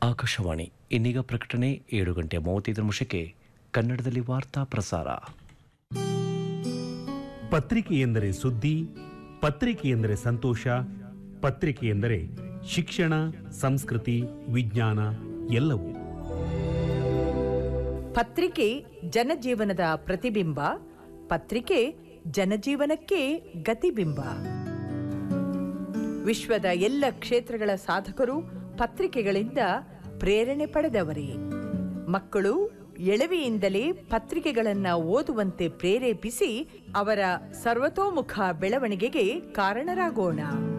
ಆಕಾಶವಾಣಿ ಇನ್ನೀಗ ಪ್ರಕಟಣೆ 7:35 ಕನ್ನಡದಲ್ಲಿ ವಾರ್ತಾ ಪ್ರಸಾರ. ಪತ್ರಿಕೆ ಎಂದರೆ ಸುದ್ದಿ, ಪತ್ರಿಕೆ ಎಂದರೆ ಸಂತೋಷ, ಪತ್ರಿಕೆ ಎಂದರೆ ಶಿಕ್ಷಣ, ಸಂಸ್ಕೃತಿ, ವಿಜ್ಞಾನ ಎಲ್ಲವೂ. ಪತ್ರಿಕೆ ಜನಜೀವನದ ಪ್ರತಿಬಿಂಬ, ಪತ್ರಿಕೆ ಜನಜೀವನಕ್ಕೆ ಗತಿಬಿಂಬ. ವಿಶ್ವದ ಎಲ್ಲ ಕ್ಷೇತ್ರಗಳ ಸಾಧಕರು ಪತ್ರಿಕೆಗಳಿಂದ ಪ್ರೇರಣೆ ಪಡೆದವರೇ. ಮಕ್ಕಳು ಎಳವೆಯಿಂದಲೇ ಪತ್ರಿಕೆಗಳನ್ನು ಓದುವಂತೆ ಪ್ರೇರೇಪಿಸಿ ಅವರ ಸರ್ವತೋಮುಖ ಬೆಳವಣಿಗೆಗೆ ಕಾರಣರಾಗೋಣ.